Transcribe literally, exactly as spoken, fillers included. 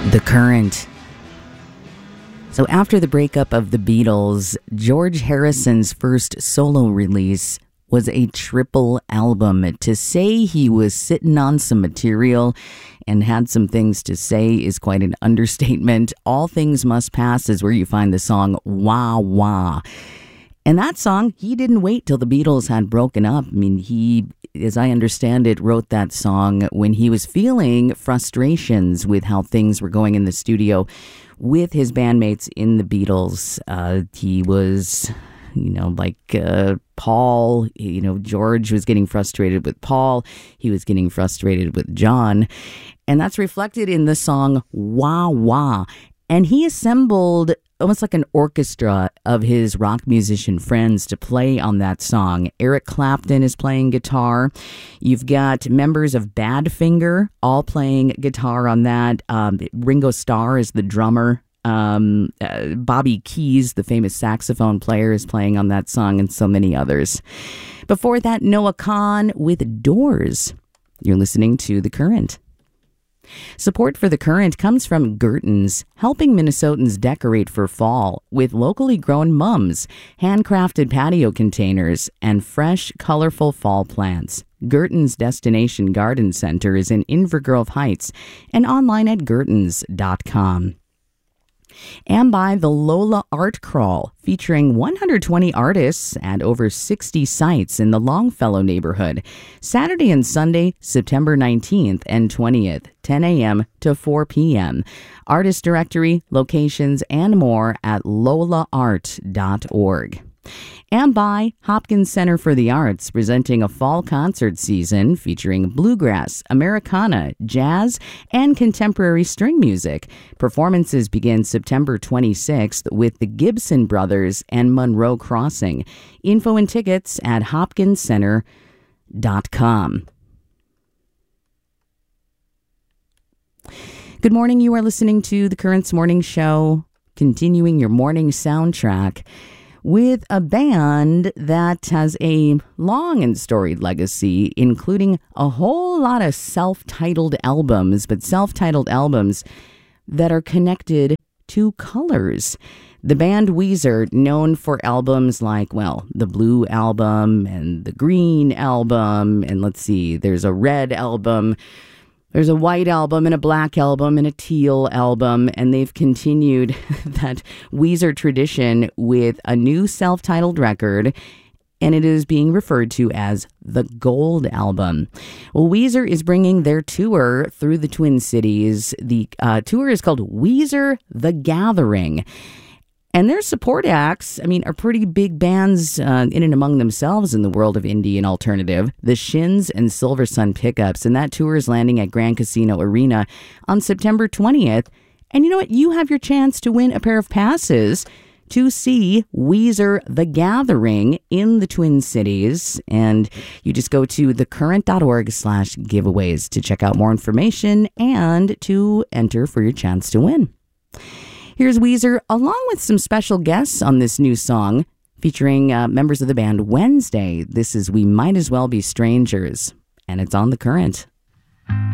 The Current. So after the breakup of the Beatles, George Harrison's first solo release was a triple album. To say he was sitting on some material and had some things to say is quite an understatement. All Things Must Pass is where you find the song Wah Wah. And that song, he didn't wait till the Beatles had broken up. I mean, he, as I understand it, wrote that song when he was feeling frustrations with how things were going in the studio with his bandmates in the Beatles. Uh, he was, you know, like uh, Paul, you know, George was getting frustrated with Paul. He was getting frustrated with John. And that's reflected in the song Wah Wah. And he assembled almost like an orchestra of his rock musician friends to play on that song. Eric Clapton is playing guitar. You've got members of Badfinger all playing guitar on that. Um, Ringo Starr is the drummer. Um, uh, Bobby Keys, the famous saxophone player, is playing on that song, and so many others. Before that, Noah Kahan with Doors. You're listening to The Current. Support for The Current comes from Gertens, helping Minnesotans decorate for fall with locally grown mums, handcrafted patio containers, and fresh, colorful fall plants. Gertens Destination Garden Center is in Invergrove Heights and online at gertens dot com. And by the Lola Art Crawl, featuring one hundred twenty artists at over sixty sites in the Longfellow neighborhood. Saturday and Sunday, September nineteenth and twentieth, ten a.m. to four p.m. Artist directory, locations, and more at lola art dot org. And by Hopkins Center for the Arts, presenting a fall concert season featuring bluegrass, Americana, jazz, and contemporary string music. Performances begin September twenty-sixth with the Gibson Brothers and Monroe Crossing. Info and tickets at hopkins center dot com. Good morning. You are listening to The Current's Morning Show, continuing your morning soundtrack with a band that has a long and storied legacy, including a whole lot of self-titled albums, but self-titled albums that are connected to colors. The band Weezer, known for albums like, well, the Blue Album and the Green Album, and let's see, there's a Red Album. There's a white album and a black album and a teal album, and they've continued that Weezer tradition with a new self-titled record, and it is being referred to as the Gold Album. Well, Weezer is bringing their tour through the Twin Cities. The uh, tour is called Weezer The Gathering. And their support acts, I mean, are pretty big bands uh, in and among themselves in the world of indie and alternative. The Shins and Silver Sun Pickups. And that tour is landing at Grand Casino Arena on September twentieth. And you know what? You have your chance to win a pair of passes to see Weezer The Gathering in the Twin Cities. And you just go to thecurrent.org slash giveaways to check out more information and to enter for your chance to win. Here's Weezer, along with some special guests on this new song, featuring uh, members of the band Wednesday. This is We Might As Well Be Strangers, and it's on The Current.